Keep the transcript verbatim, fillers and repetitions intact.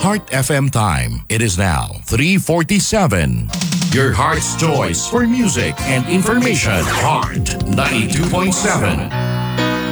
Heart F M time. It is now three forty-seven. Your heart's choice for music and information. Heart ninety-two point seven.